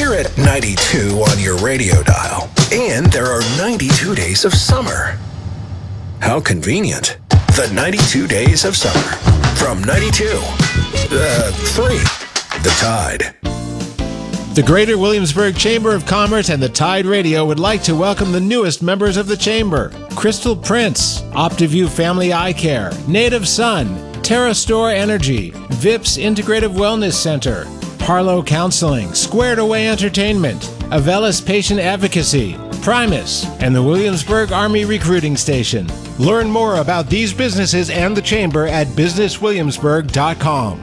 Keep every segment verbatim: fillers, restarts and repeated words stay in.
We're at ninety-two on your radio dial, and there are ninety-two days of summer. How convenient. The ninety-two days of summer. From ninety-two. Uh, three. The Tide. The Greater Williamsburg Chamber of Commerce and the Tide Radio would like to welcome the newest members of the Chamber. Crystal Prince, OptiView Family Eye Care, Native Sun, TerraStore Energy, V I P S Integrative Wellness Center, Harlow Counseling, Squared Away Entertainment, Avelis Patient Advocacy, Primus, and the Williamsburg Army Recruiting Station. Learn more about these businesses and the Chamber at business williamsburg dot com.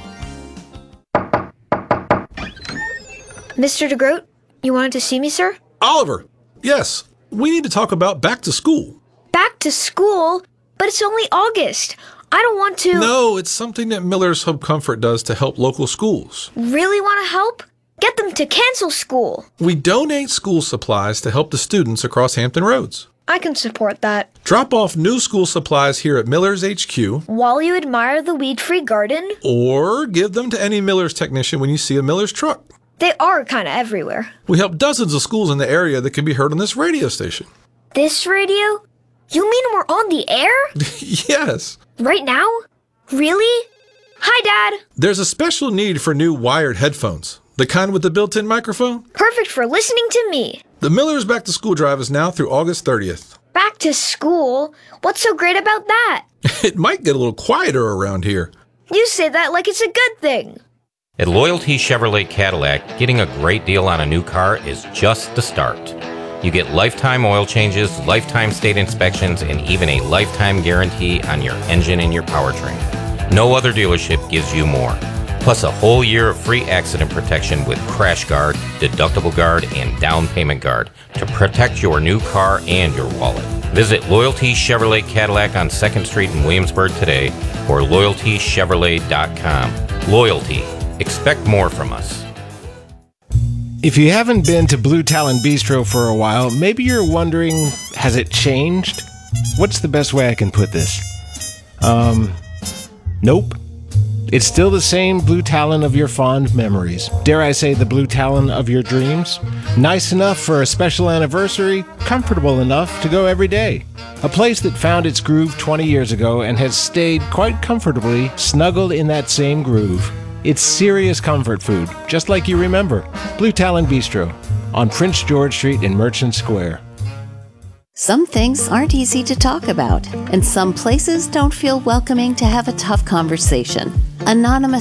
Mister DeGroat, you wanted to see me, sir? Oliver, yes, we need to talk about back to school. Back to school? But it's only August. I don't want to... No, it's something that Miller's Home Comfort does to help local schools. Really want to help? Get them to cancel school. We donate school supplies to help the students across Hampton Roads. I can support that. Drop off new school supplies here at Miller's H Q. While you admire the weed-free garden. Or give them to any Miller's technician when you see a Miller's truck. They are kind of everywhere. We help dozens of schools in the area that can be heard on this radio station. This radio? You mean we're on the air? Yes. Right now? Really? Hi, Dad. There's a special need for new wired headphones. The kind with the built-in microphone? Perfect for listening to me. The Miller's Back to School Drive is now through August thirtieth. Back to school? What's so great about that? It might get a little quieter around here. You say that like it's a good thing. At Loyalty Chevrolet Cadillac, getting a great deal on a new car is just the start. You get lifetime oil changes, lifetime state inspections, and even a lifetime guarantee on your engine and your powertrain. No other dealership gives you more. Plus a whole year of free accident protection with Crash Guard, Deductible Guard, and Down Payment Guard to protect your new car and your wallet. Visit Loyalty Chevrolet Cadillac on second Street in Williamsburg today or loyalty chevrolet dot com. Loyalty. Expect more from us. If you haven't been to Blue Talon Bistro for a while, maybe you're wondering, has it changed? What's the best way I can put this? Um, nope. It's still the same Blue Talon of your fond memories. Dare I say the Blue Talon of your dreams? Nice enough for a special anniversary, comfortable enough to go every day. A place that found its groove twenty years ago and has stayed quite comfortably snuggled in that same groove. It's serious comfort food, just like you remember. Blue Talon Bistro on Prince George Street in Merchant Square. Some things aren't easy to talk about, and some places don't feel welcoming to have a tough conversation. Anonymous